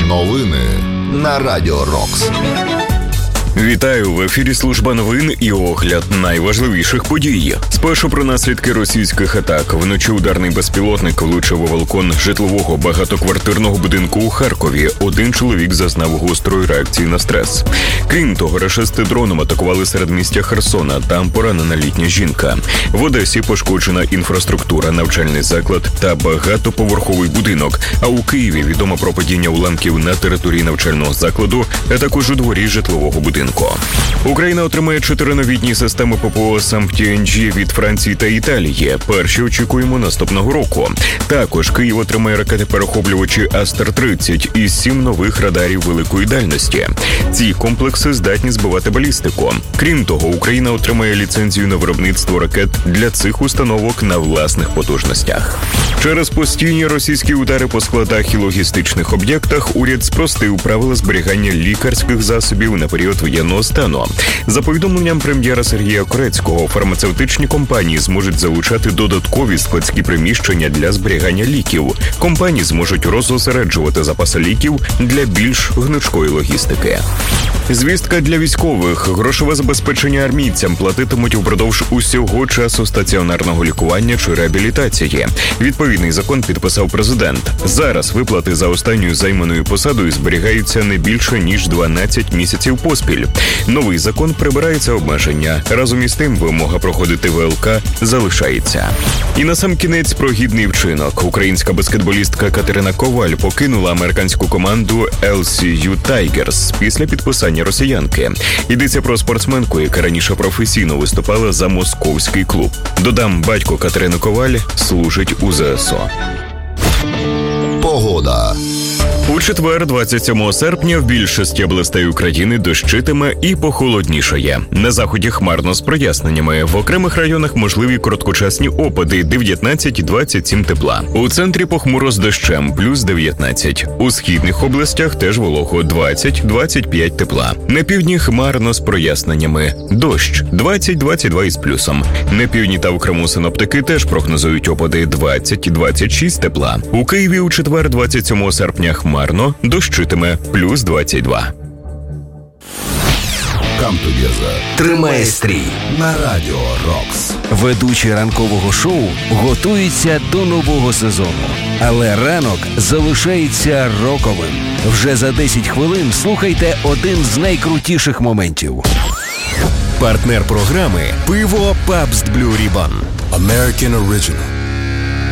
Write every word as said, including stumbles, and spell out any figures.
Новини на Радіо Рокс. Вітаю! В ефірі служба новин і огляд найважливіших подій. Спершу про наслідки російських атак. Вночі ударний безпілотник влучив у балкон житлового багатоквартирного будинку у Харкові. Один чоловік зазнав гострої реакції на стрес. Крім того, рашисти дроном атакували середмістя Херсона. Там поранена літня жінка. В Одесі пошкоджена інфраструктура, навчальний заклад та багатоповерховий будинок. А у Києві відомо про падіння уламків на території навчального закладу, а також у дворі житлового будинку. Україна отримає чотири новітні системи ППО «Сам-Ті-Ен-Джі» від Франції та Італії. Перші очікуємо наступного року. Також Київ отримає ракети-перехоплювачі Астер тридцять і сім нових радарів великої дальності. Ці комплекси здатні збивати балістику. Крім того, Україна отримає ліцензію на виробництво ракет для цих установок на власних потужностях. Через постійні російські удари по складах і логістичних об'єктах уряд спростив правила зберігання лікарських засобів на період воєнного стану. За повідомленням прем'єра Сергія Корецького, фармацевтичні компанії зможуть залучати додаткові складські приміщення для зберігання ліків. Компанії зможуть розосереджувати запаси ліків для більш гнучкої логістики. Звістка для військових. Грошове забезпечення армійцям платитимуть упродовж усього часу стаціонарного лікування чи реабілітації. Відповідний закон підписав президент. Зараз виплати за останньою займаною посадою зберігаються не більше, ніж дванадцять місяців поспіль. Новий закон прибирає це обмеження. Разом із тим, вимога проходити ВЛК залишається. І насамкінець про гідний вчинок. Українська баскетболістка Катерина Коваль покинула американську команду ел сі ю Tigers після підписання росіянки. Йдеться про спортсменку, яка раніше професійно виступала за московський клуб. Додам, батько Катерини Коваль служить у зе ес о. Погода. У четвер, двадцять сьомого серпня, в більшості областей України дощитиме і похолоднішає. На заході хмарно з проясненнями. В окремих районах можливі короткочасні опади – дев'ятнадцять - двадцять сім тепла. У центрі похмуро з дощем – плюс дев'ятнадцять. У східних областях теж волого – двадцять - двадцять п'ять тепла. На півдні хмарно з проясненнями. Дощ – двадцять - двадцять два із плюсом. На півдні та в Криму синоптики теж прогнозують опади – двадцять - двадцять шість тепла. У Києві у четвер, двадцять сьомого серпня, хмарно. Марно, дощитиме, плюс двадцять два. Come together. Тримає стрій На Радіо Рокс. Ведучі ранкового шоу готуються до нового сезону. Але ранок залишається роковим. Вже за десять хвилин слухайте один з найкрутіших моментів. Партнер програми «Пиво Пабст Блю Рібан». American Original.